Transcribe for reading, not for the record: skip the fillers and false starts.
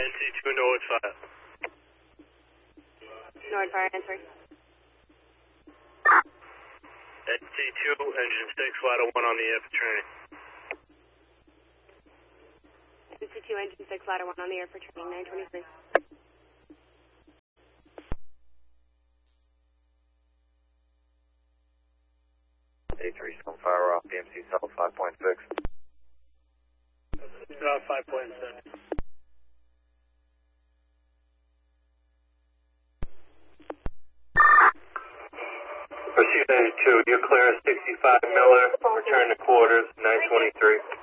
NC2 Norwood Fire. Norwood Fire, answer. NC2, engine 6, ladder 1 on the air for training. NC2, engine 6, ladder 1 on the air for training, 923. A3, still fire off, BMC South 5.6. 5.6. Pursuit 92, you're clear 65 Miller, return to quarters, 923.